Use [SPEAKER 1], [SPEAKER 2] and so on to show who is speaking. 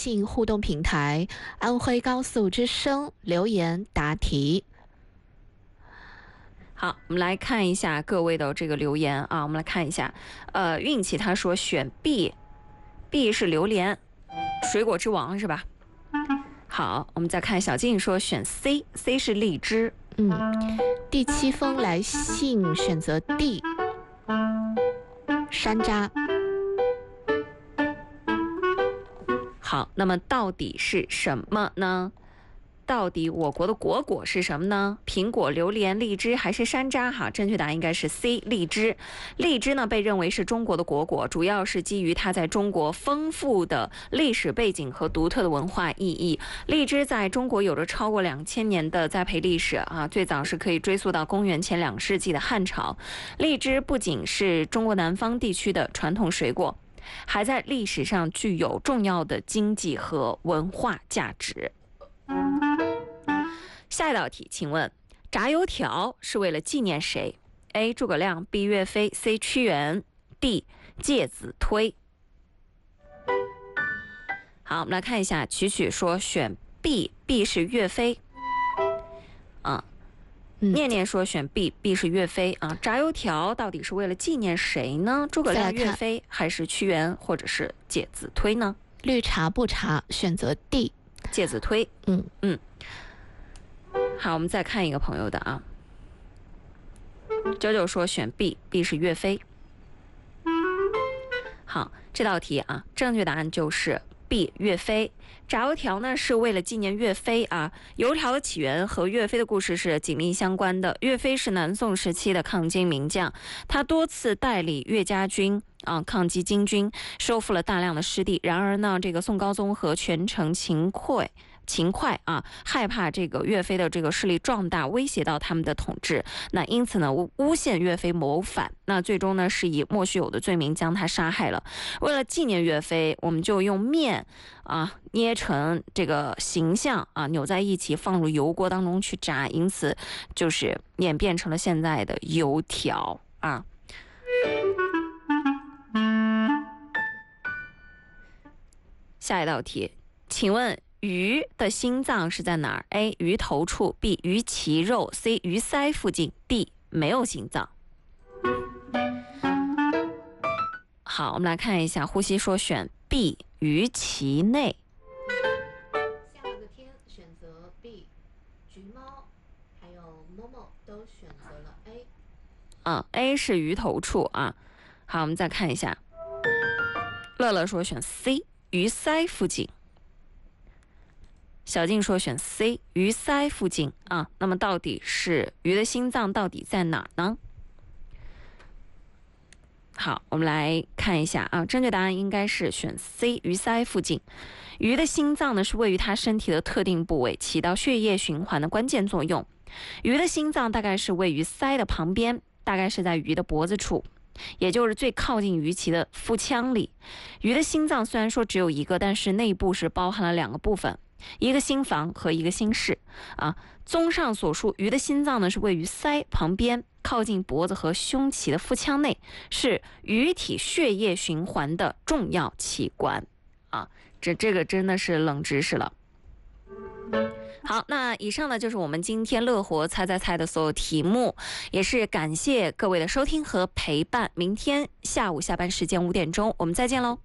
[SPEAKER 1] 信互动平台安徽高速之声留言答题。
[SPEAKER 2] 好，我们来看一下各位的这个留言啊，我们来看一下，运气他说选 B 是榴莲，水果之王是吧？好，我们再看小静说选 C 是荔枝。
[SPEAKER 1] 第7封来信选择 D 山楂。
[SPEAKER 2] 好，那么到底是什么呢？到底我国的国果是什么呢？苹果、榴莲、荔枝还是山楂？哈，正确答案应该是 C 荔枝。荔枝呢被认为是中国的国果，主要是基于它在中国丰富的历史背景和独特的文化意义。荔枝在中国有着超过2000年的栽培历史啊，最早是可以追溯到公元前2世纪的汉朝。荔枝不仅是中国南方地区的传统水果，还在历史上具有重要的经济和文化价值。下一道题，请问炸油条是为了纪念谁 ？A. 诸葛亮 B. 岳飞 C. 屈原 D. 介子推。好，我们来看一下，曲曲说选 B 是岳飞啊。念念说选 B 是岳飞啊。炸油条到底是为了纪念谁呢？诸葛亮、岳飞还是屈原或者是介子推呢？
[SPEAKER 1] 绿茶不茶，选择 D
[SPEAKER 2] 介子推。好，我们再看一个朋友的啊。九说选 B 是岳飞。好，这道题啊，正确答案就是 B 岳飞。炸油条呢是为了纪念岳飞啊。油条的起源和岳飞的故事是紧密相关的。岳飞是南宋时期的抗金名将，他多次带领岳家军抗击金军，收复了大量的失地。然而呢，这个宋高宗和权臣秦桧害怕这个岳飞的这个势力壮大，威胁到他们的统治，那因此呢诬陷岳飞谋反，那最终呢是以莫须有的罪名将他杀害了。为了纪念岳飞，我们就用面捏成这个形象扭在一起，放入油锅当中去炸，因此就是演变成了现在的油条啊。下一道题，请问鱼的心脏是在哪儿 ？A. 鱼头处 B. 鱼鳍肉 C. 鱼鳃附近 D. 没有心脏。好，我们来看一下，呼吸说选 B 鱼鳍内。
[SPEAKER 1] 下了个天选择 B， 橘猫还有某某都选择了 A。
[SPEAKER 2] A 是鱼头处啊。好，我们再看一下，乐乐说选 C 鱼鳃附近。小静说选 C 鱼鳃附近啊。那么到底是鱼的心脏到底在哪儿呢？好，我们来看一下啊，正确答案应该是选 C 鱼鳃附近。鱼的心脏呢是位于它身体的特定部位，起到血液循环的关键作用。鱼的心脏大概是位于鳃的旁边，大概是在鱼的脖子处，也就是最靠近鱼鳍的腹腔里。鱼的心脏虽然说只有一个，但是内部是包含了2个部分，一个心房和一个心室啊。综上所述，鱼的心脏呢是位于鳃旁边，靠近脖子和胸鳍的腹腔内，是鱼体血液循环的重要器官啊。这个真的是冷知识了。好，那以上呢就是我们今天乐活猜猜猜的所有题目，也是感谢各位的收听和陪伴。明天下午下班时间5点钟，我们再见喽。